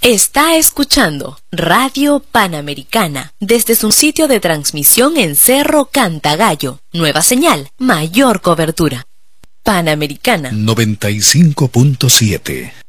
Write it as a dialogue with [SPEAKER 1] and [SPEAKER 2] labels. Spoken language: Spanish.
[SPEAKER 1] Está escuchando Radio Panamericana desde su sitio de transmisión en Cerro Cantagallo. Nueva señal, mayor cobertura. Panamericana
[SPEAKER 2] 95.7.